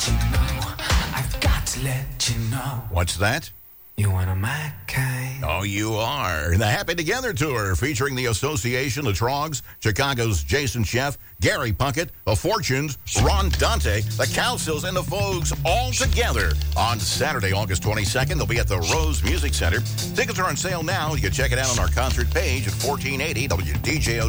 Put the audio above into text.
you know. I've got to let you know. What's that? You one of my kind. Oh, you are. The Happy Together Tour, featuring the Association, the Trogs, Chicago's Jason Sheff, Gary Puckett, the Fortunes, Ron Dante, the Cowsills, and the Vogues all together on Saturday, August 22nd. They'll be at the Rose Music Center. Tickets are on sale now. You can check it out on our concert page at 1480 WDJO.